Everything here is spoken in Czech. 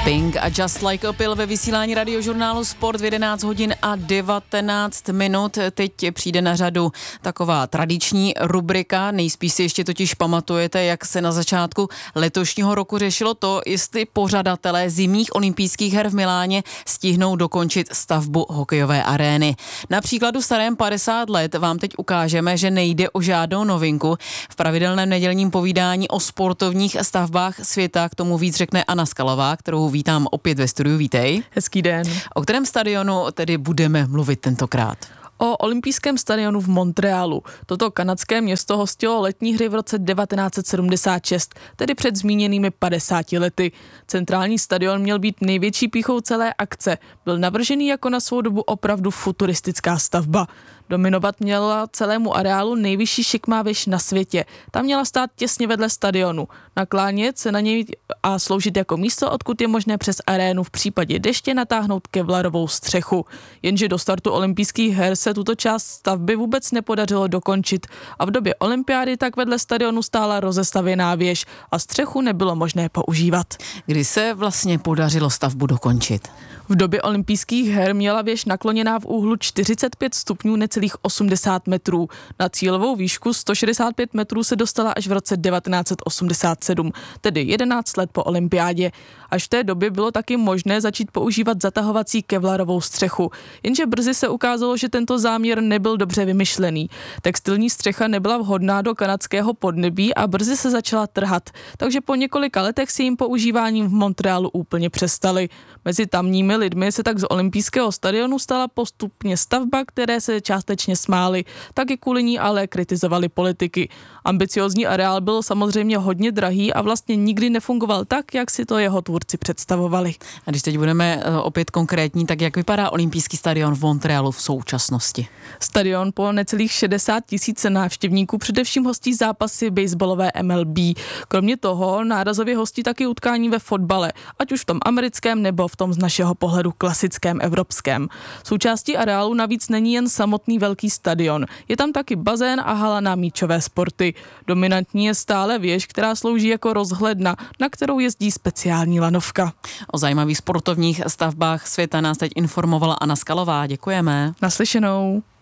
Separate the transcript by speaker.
Speaker 1: Pink a Just Like a Pill ve vysílání radiožurnálu Sport v 11 hodin a 19 minut. Teď přijde na řadu taková tradiční rubrika. Nejspíš si ještě totiž pamatujete, jak se na začátku letošního roku řešilo to, jestli pořadatelé zimních olympijských her v Miláně stihnou dokončit stavbu hokejové arény. Na příkladu starém 50 let vám teď ukážeme, že nejde o žádnou novinku. V pravidelném nedělním povídání o sportovních stavbách světa k tomu víc řekne Anna Skalová, kterou vítám opět ve studiu. Vítej.
Speaker 2: Hezký den.
Speaker 1: O kterém stadionu tedy budeme mluvit tentokrát?
Speaker 2: O olympijském stadionu v Montrealu. Toto kanadské město hostilo letní hry v roce 1976, tedy před zmíněnými 50 lety. Centrální stadion měl být největší pýchou celé akce. Byl navržený jako na svou dobu opravdu futuristická stavba. Dominovat měla celému areálu nejvyšší šikmá věž na světě. Ta měla stát těsně vedle stadionu. Naklánět se na něj a sloužit jako místo, odkud je možné přes arénu v případě deště natáhnout kevlarovou střechu. Jenže do startu olympijských her se tuto část stavby vůbec nepodařilo dokončit a v době olympiády tak vedle stadionu stála rozestavěná věž a střechu nebylo možné používat.
Speaker 1: Kdy se vlastně podařilo stavbu dokončit?
Speaker 2: V době olympijských her měla věž nakloněná v úhlu 45 stupňů necelých 80 metrů. Na cílovou výšku 165 metrů se dostala až v roce 1987, tedy 11 let po olympiádě. Až v té době bylo taky možné začít používat zatahovací kevlarovou střechu. Jenže brzy se ukázalo, že tento záměr nebyl dobře vymyšlený. Textilní střecha nebyla vhodná do kanadského podnebí a brzy se začala trhat. Takže po několika letech s jejím používáním v Montrealu úplně přestali. Mezi tamními lidmi se tak z olympijského stadionu stala postupně stavba, které se částečně smály, taky kvůli ní ale kritizovali politiky. Ambiciózní areál byl samozřejmě hodně drahý a vlastně nikdy nefungoval tak, jak si to jeho tvůrci představovali.
Speaker 1: A když teď budeme opět konkrétní, tak jak vypadá olympijský stadion v Montrealu v současnosti?
Speaker 2: Stadion po necelých 60 000 návštěvníků především hostí zápasy baseballové MLB. Kromě toho nárazově hostí taky utkání ve fotbale, ať už v tom americkém nebo v tom z našeho pohledu klasickém evropském. Součástí areálu navíc není jen samotný velký stadion. Je tam taky bazén a hala na míčové sporty. Dominantní je stále věž, která slouží jako rozhledna, na kterou jezdí speciální lanovka.
Speaker 1: O zajímavých sportovních stavbách světa nás teď informovala Anna Skalová. Děkujeme.
Speaker 2: Naslyšenou.